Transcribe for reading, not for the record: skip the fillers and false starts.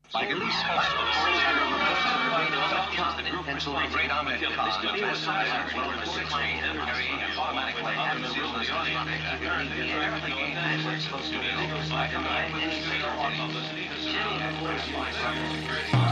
Like at least the group is a great Ahmed Khan, the best fighter in the train and carrying an automatic weapon to seal the audience.